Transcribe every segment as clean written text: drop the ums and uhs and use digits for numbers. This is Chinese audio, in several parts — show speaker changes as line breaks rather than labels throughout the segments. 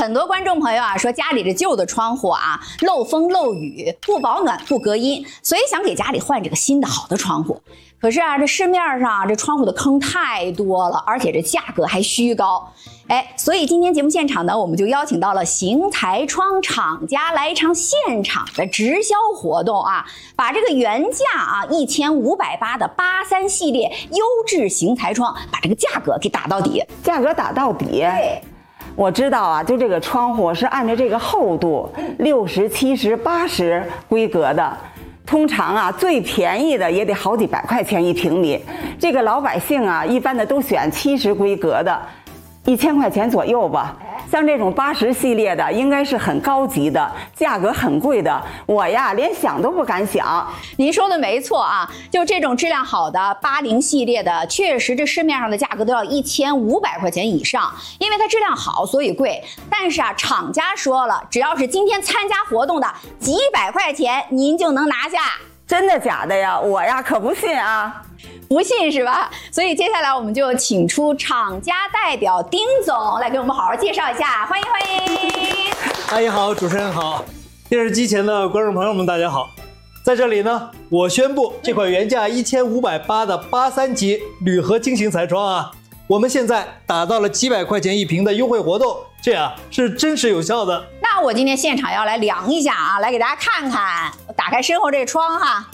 很多观众朋友啊说家里这旧的窗户啊漏风漏雨，不保暖不隔音，所以想给家里换这个新的好的窗户。可是啊，这市面上这窗户的坑太多了，而且这价格还虚高。所以今天节目现场呢，我们就邀请到了邢台窗厂家来一场现场的直销活动啊，把这个原价啊1580的83系列优质邢台窗，把这个价格给打到底。
价格打到底。
对。
我知道啊，就这个窗户是按照这个厚度60、70、80规格的。通常啊，最便宜的也得好几百块钱一平米。这个老百姓啊，一般的都选70规格的，1000块钱左右吧。像这种80系列的，应该是很高级的，价格很贵的。我呀，连想都不敢想。
您说的没错啊，就这种质量好的80系列的，确实这市面上的价格都要1500块钱以上，因为它质量好，所以贵。但是啊，厂家说了，只要是今天参加活动的，几百块钱您就能拿下。
真的假的呀？我呀可不信啊。
不信是吧？所以接下来我们就请出厂家代表丁总来给我们好好介绍一下，欢迎欢迎。
阿姨好，主持人好，电视机前的观众朋友们大家好。在这里呢，我宣布这款原价1580的83级铝合金型彩窗啊，我们现在打到了几百块钱一平的优惠活动，这样是真实有效的。
那我今天现场要来量一下啊，来给大家看看。我打开身后这窗哈，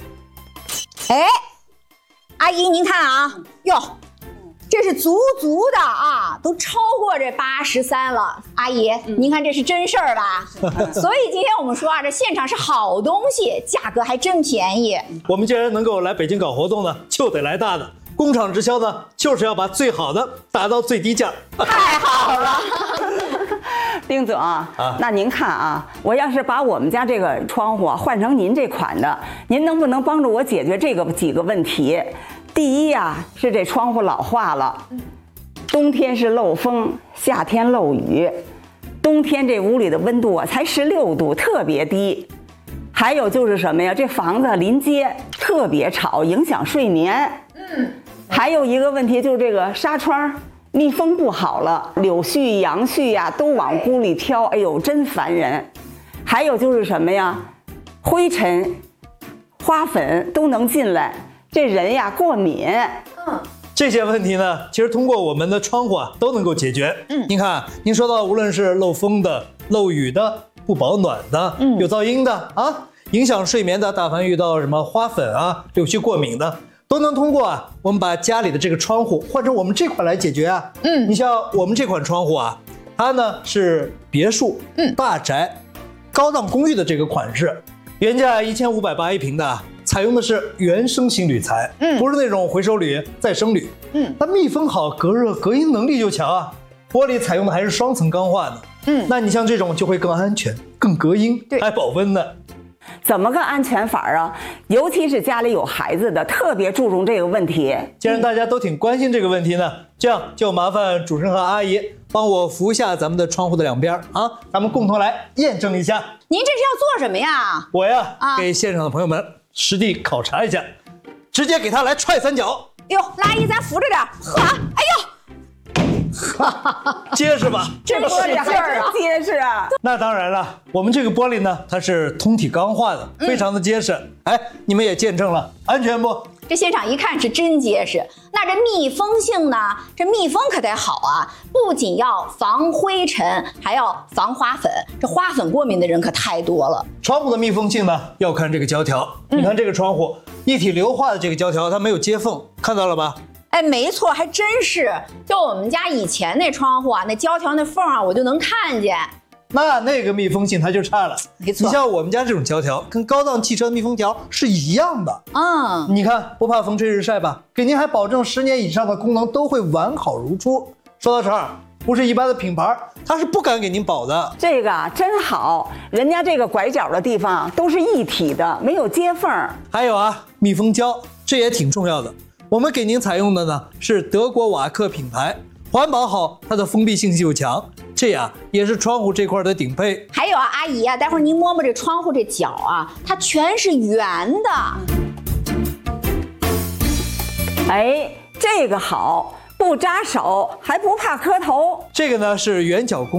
阿姨您看啊，哟，这是足的啊，都超过这83了。阿姨，您看这是真事儿吧？所以今天我们说啊，这现场是好东西，价格还真便宜。
我们既然能够来北京搞活动呢，就得来大的。工厂直销呢，就是要把最好的打到最低价。
太好了。
丁总那您看啊，我要是把我们家这个窗户换成您这款的，您能不能帮助我解决这个几个问题？第一啊，是这窗户老化了，冬天是漏风，夏天漏雨，冬天这屋里的温度啊才16度，特别低。还有就是什么呀？这房子临街特别吵，影响睡眠。还有一个问题就是这个纱窗密封不好了，柳絮、杨絮呀都往屋里飘，哎呦，真烦人。还有就是什么呀？灰尘、花粉都能进来，这人呀过敏。
这些问题呢，其实通过我们的窗户啊都能够解决。您看，您说到无论是漏风的、漏雨的、不保暖的、有噪音的啊，影响睡眠的，大凡遇到什么花粉啊、柳絮过敏的，都能通过啊我们把家里的这个窗户换成我们这款来解决啊。你像我们这款窗户啊，它呢是别墅、大宅、高档公寓的这个款式，原价1580一平的，采用的是原生型铝材，不是那种回收铝、再生铝。它密封好，隔热隔音能力就强啊。玻璃采用的还是双层钢化的，那你像这种就会更安全、更隔音，还保温呢。
怎么个安全法啊？尤其是家里有孩子的，特别注重这个问题。
既然大家都挺关心这个问题呢，这样就麻烦主持人和阿姨帮我扶一下咱们的窗户的两边啊，咱们共同来验证一下。
您这是要做什么呀？
我呀，给现场的朋友们实地考察一下，直接给他来踹3脚。
哟，阿姨咱扶着点，哎呦。
结实吧？
这个使劲儿啊，结实啊！
那当然了，我们这个玻璃呢，它是通体钢化的，非常的结实。你们也见证了，安全不？
这现场一看是真结实。那这密封性呢？这密封可得好啊，不仅要防灰尘，还要防花粉。这花粉过敏的人可太多了。
窗户的密封性呢，要看这个胶条。你看这个窗户一体硫化的这个胶条，它没有接缝，看到了吧？
没错，还真是。就我们家以前那窗户啊，那胶条那缝啊，我就能看见。
那个密封性它就差了。
没错，
你像我们家这种胶条，跟高档汽车密封条是一样的。你看不怕风吹日晒吧？给您还保证10年以上的功能都会完好如初。说到这儿，不是一般的品牌，它是不敢给您保的。
这个真好，人家这个拐角的地方都是一体的，没有接缝。
还有啊，密封胶，这也挺重要的。我们给您采用的呢是德国瓦克品牌，环保好，它的封闭性又强，这样也是窗户这块的顶配。
还有啊，阿姨啊，待会儿您摸摸这窗户这角啊，它全是圆的。
这个好，不扎手，还不怕磕头。
这个呢是圆角工